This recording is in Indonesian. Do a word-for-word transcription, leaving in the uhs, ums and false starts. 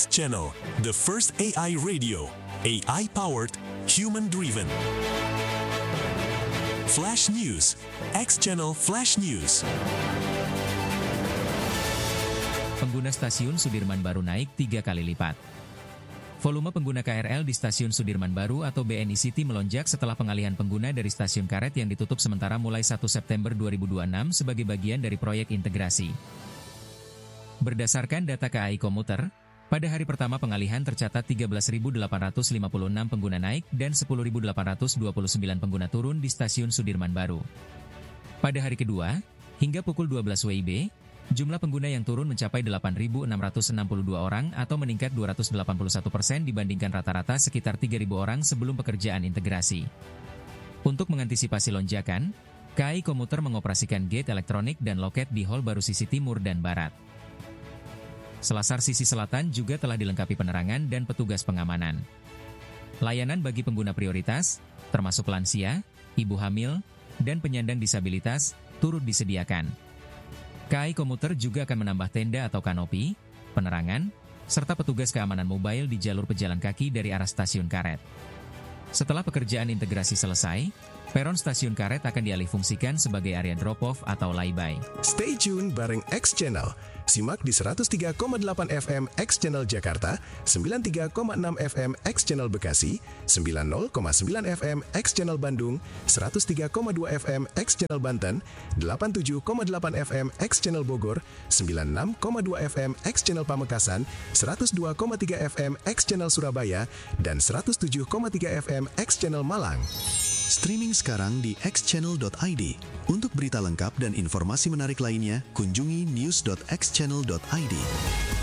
X Channel, the first A I radio, A I-powered, human-driven. Flash News, X Channel Flash News. Pengguna stasiun Sudirman Baru naik tiga kali lipat. Volume pengguna K R L di stasiun Sudirman Baru atau B N I City melonjak setelah pengalihan pengguna dari stasiun karet yang ditutup sementara mulai satu September dua ribu dua puluh enam sebagai bagian dari proyek integrasi. Berdasarkan data K A I Komuter, pada hari pertama pengalihan tercatat tiga belas ribu delapan ratus lima puluh enam pengguna naik dan sepuluh ribu delapan ratus dua puluh sembilan pengguna turun di stasiun Sudirman Baru. Pada hari kedua, hingga pukul dua belas W I B, jumlah pengguna yang turun mencapai delapan ribu enam ratus enam puluh dua orang atau meningkat dua ratus delapan puluh satu persen dibandingkan rata-rata sekitar tiga ribu orang sebelum pekerjaan integrasi. Untuk mengantisipasi lonjakan, K A I Komuter mengoperasikan gate elektronik dan loket di hall baru sisi timur dan barat. Selasar sisi selatan juga telah dilengkapi penerangan dan petugas pengamanan. Layanan bagi pengguna prioritas, termasuk lansia, ibu hamil, dan penyandang disabilitas, turut disediakan. K A I Komuter juga akan menambah tenda atau kanopi, penerangan, serta petugas keamanan mobile di jalur pejalan kaki dari arah stasiun karet. Setelah pekerjaan integrasi selesai, peron stasiun karet akan dialihfungsikan sebagai area drop-off atau layby. Stay tune bareng X Channel. Simak di seratus tiga koma delapan F M X Channel Jakarta, sembilan puluh tiga koma enam F M X Channel Bekasi, sembilan puluh koma sembilan F M X Channel Bandung, seratus tiga koma dua F M X Channel Banten, delapan puluh tujuh koma delapan F M X Channel Bogor, sembilan puluh enam koma dua F M X Channel Pamekasan, seratus dua koma tiga F M X Channel Surabaya, dan seratus tujuh koma tiga F M X Channel Malang. Streaming sekarang di x channel dot i d. Untuk berita lengkap dan informasi menarik lainnya, kunjungi news dot x channel dot i d.